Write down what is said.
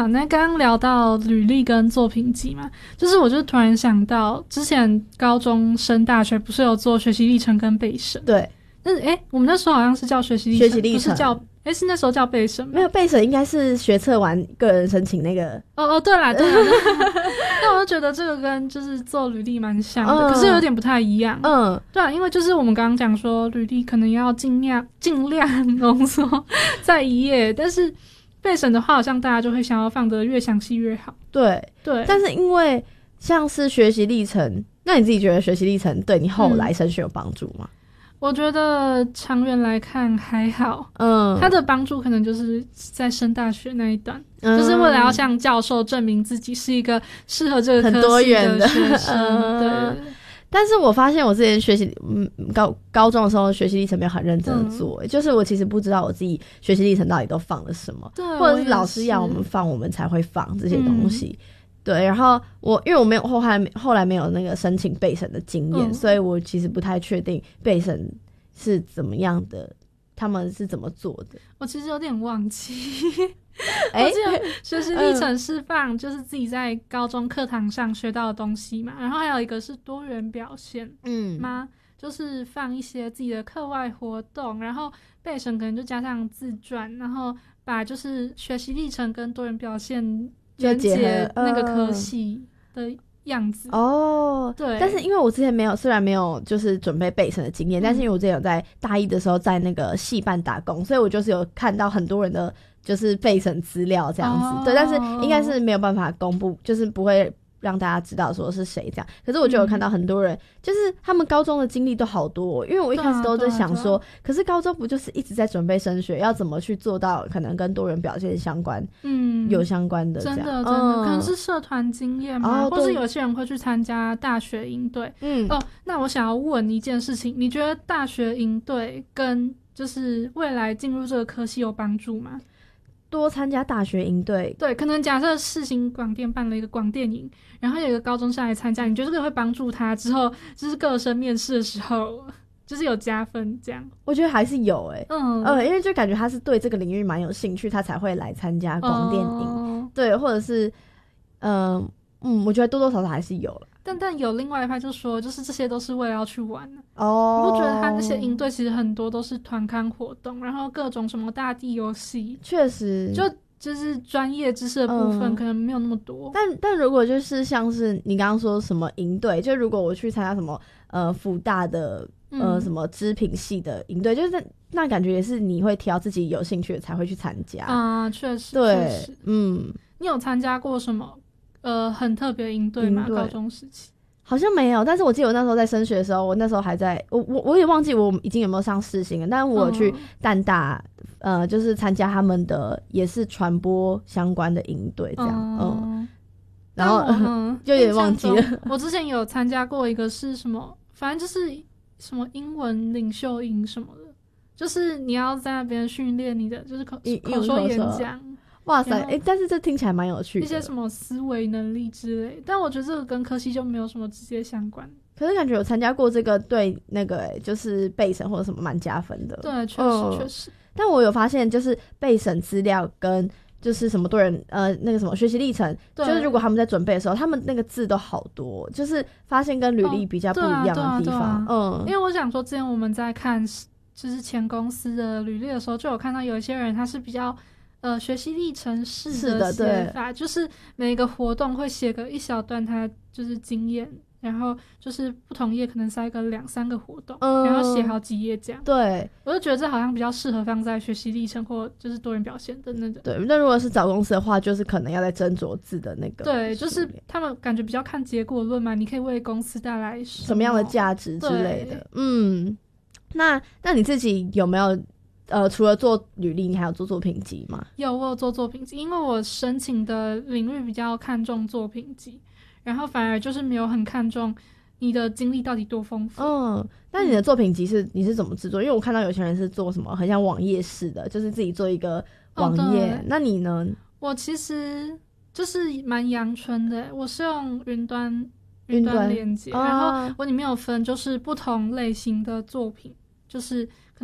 好，那刚刚聊到履历跟作品集嘛，就是我就突然想到，之前高中升大学不是有做学习历程跟备审？ 对， 但是我们那时候好像是叫学习历程，不是叫是那时候叫备审吗？ 没有，备审应该是学测完个人申请那个。 对啦。那我就觉得这个跟就是做履历蛮像的，可是有点不太一样。对啊，因为就是我们刚刚讲说履历可能要尽量浓缩在一页，但是备审的话好像大家就会想要放得越详细越好。 对，但是因为像是学习历程，那你自己觉得学习历程对你后来升学有帮助吗？ 我觉得长远来看还好，它的帮助可能就是在升大学那一段，就是为了要向教授证明自己是一个适合这个科系的学生。对。 但是我发现我之前学习高中的时候学习历程没有很认真的做，就是我其实不知道我自己学习历程到底都放了什么，或者是老师要我们放我们才会放这些东西。对，然后因为我没有后来没有那个申请备审的经验，所以我其实不太确定备审是怎么样的，他们是怎么做的。 我其实有点忘记。我记得学习历程是放就是自己在高中课堂上学到的东西嘛，然后还有一个是多元表现吗？就是放一些自己的课外活动，然后备审可能就加上自传，然后把就是学习历程跟多元表现连接那个科系的样子。对。 但是因为我之前虽然没有就是准备备审的经验，但是因为我之前有在大一的时候在那个系办打工，所以我就是有看到很多人的就是备审资料这样子。对，但是应该是没有办法公布，就是不会让大家知道说是谁这样。可是我就有看到很多人，就是他们高中的经历都好多因为我一开始都在想说，可是高中不就是一直在准备升学，要怎么去做到可能跟多元表现相关，有相关的这样。 真的可能是社团经验嘛，或是有些人会去参加大学营队。那我想要问一件事情，你觉得大学营队跟就是未来进入这个科系有帮助吗？ 多参加大学营队， 对，可能假设世新广电办了一个广电营，然后有一个高中生来参加，你觉得这个会帮助他之后就是各生面试的时候就是有加分这样？ 我觉得还是有因为就感觉他是对这个领域蛮有兴趣，他才会来参加广电营。对，或者是我觉得多多少少还是有了。 但有另外一派就说，就是这些都是为了要去玩的。你不觉得他那些营队其实很多都是团康活动，然后各种什么大地游戏， 确实就是专业知识的部分可能没有那么多。 但如果就是像是你刚刚说什么营队，就如果我去参加什么辅大的什么织品系的营队，就是那感觉也是你会挑自己有兴趣的才会去参加啊。确实。 对。 你有参加过什么很特别的营队吗？高中时期好像没有，但是我记得我那时候在升学的时候，我那时候还在我也忘记我已经有没有上世新了，但是我去淡大就是参加他们的也是传播相关的营队这样。然后就有点忘记了。 我之前有参加过一个是什么，反正就是什么英文领袖营什么的，就是你要在那边训练你的就是口说演讲。 哇塞，但是这听起来蛮有趣的， 一些什么思维能力之类，但我觉得这个跟科系就没有什么直接相关。 可是感觉有参加过这个对那个就是备审或者什么蛮加分的。 对，确实。 但我有发现就是备审资料跟就是什么多人那个什么学习历程，就是如果他们在准备的时候，他们那个字都好多，就是发现跟履历比较不一样的地方。 因为我想说之前我们在看就是前公司的履历的时候，就有看到有一些人他是比较学习历程式的写法，就是每个活动会写个一小段他就是经验，然后就是不同页可能塞个2-3个活动，然后写好几页这样。 对， 我就觉得这好像比较适合放在学习历程或就是多元表现的那种。 对，那如果是找公司的话，就是可能要在斟酌字的那个。 对，就是他们感觉比较看结果论嘛，你可以为公司带来什么样的价值之类的。那你自己有没有除了做履历，你还有做作品集吗？ 有，我有做作品集，因为我申请的领域比较看重作品集，然后反而就是没有很看重你的经历到底多丰富。 那你的作品集你是怎么制作？因为我看到有些人是做什么很像网页式的，就是自己做一个网页。那你呢？ 我其实就是蛮阳春的，我是用云端连接，然后我里面有分就是不同类型的作品，就是